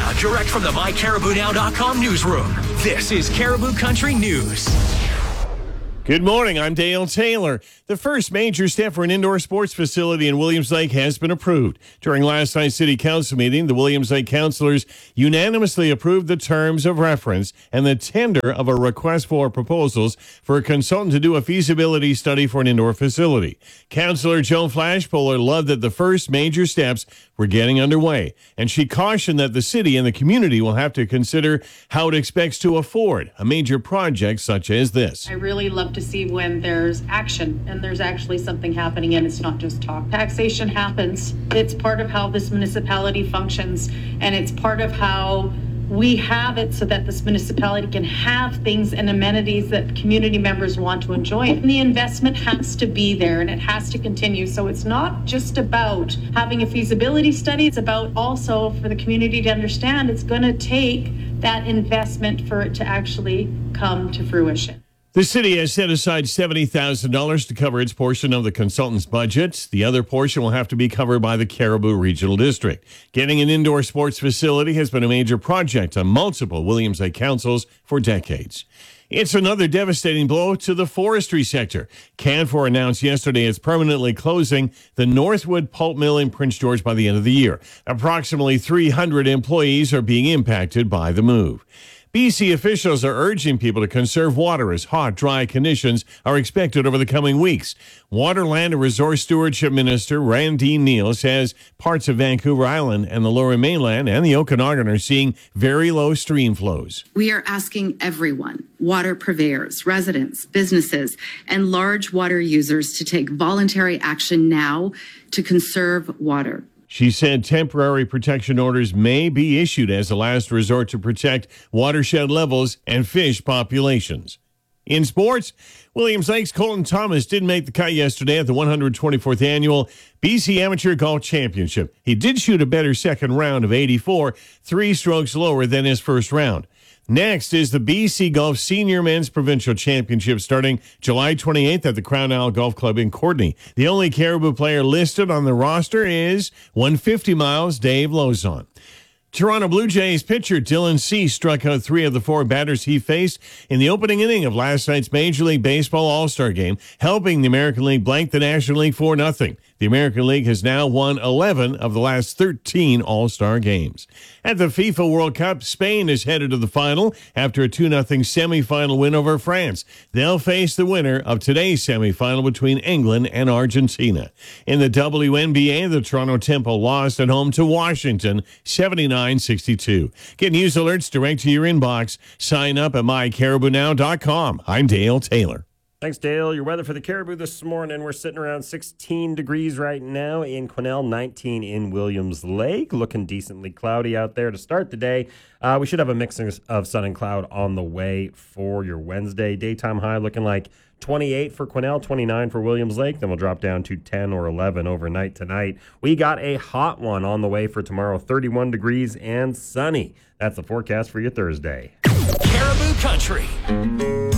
Now, direct from the MyCaribouNow.com newsroom, this is Caribou Country News. Good morning, I'm Dale Taylor. The first major step for an indoor sports facility in Williams Lake has been approved. During last night's City Council meeting, the Williams Lake councilors unanimously approved the terms of reference and the tender of a request for proposals for a consultant to do a feasibility study for an indoor facility. Councilor Joan Flashpolar loved that the first major steps were getting underway, and she cautioned that the city and the community will have to consider how it expects to afford a major project such as this. I really love to see when there's action and there's actually something happening and it's not just talk. Taxation happens. It's part of how this municipality functions, and it's part of how we have it so that this municipality can have things and amenities that community members want to enjoy. And the investment has to be there and it has to continue. So it's not just about having a feasibility study. It's about also for the community to understand it's going to take that investment for it to actually come to fruition. The city has set aside $70,000 to cover its portion of the consultant's budget. The other portion will have to be covered by the Caribou Regional District. Getting an indoor sports facility has been a major project on multiple Williams Lake councils for decades. It's another devastating blow to the forestry sector. Canfor announced yesterday it's permanently closing the Northwood Pulp Mill in Prince George by the end of the year. Approximately 300 employees are being impacted by the move. BC officials are urging people to conserve water as hot, dry conditions are expected over the coming weeks. Water, Land and Resource Stewardship Minister Randeen Neal says parts of Vancouver Island and the Lower Mainland and the Okanagan are seeing very low stream flows. We are asking everyone, water purveyors, residents, businesses, and large water users to take voluntary action now to conserve water. She said temporary protection orders may be issued as a last resort to protect watershed levels and fish populations. In sports, Williams Lake's Colton Thomas didn't make the cut yesterday at the 124th Annual BC Amateur Golf Championship. He did shoot a better second round of 84, 3 strokes lower than his first round. Next is the BC Golf Senior Men's Provincial Championship starting July 28th at the Crown Isle Golf Club in Courtenay. The only Caribou player listed on the roster is 150 miles Dave Lozon. Toronto Blue Jays pitcher Dylan Cease struck out 3 of the 4 batters he faced in the opening inning of last night's Major League Baseball All-Star Game, helping the American League blank the National League 4-0. The American League has now won 11 of the last 13 All-Star games. At the FIFA World Cup, Spain is headed to the final after a 2-0 semifinal win over France. They'll face the winner of today's semifinal between England and Argentina. In the WNBA, the Toronto Temple lost at home to Washington 79-62. Get news alerts direct to your inbox. Sign up at mycaribounow.com. I'm Dale Taylor. Thanks, Dale. Your weather for the Caribou this morning, we're sitting around 16 degrees right now in Quesnel, 19 in Williams Lake. Looking decently cloudy out there to start the day. We should have a mix of sun and cloud on the way for your Wednesday. Daytime high looking like 28 for Quesnel, 29 for Williams Lake. Then we'll drop down to 10 or 11 overnight tonight. We got a hot one on the way for tomorrow, 31 degrees and sunny. That's the forecast for your Thursday. Caribou Country.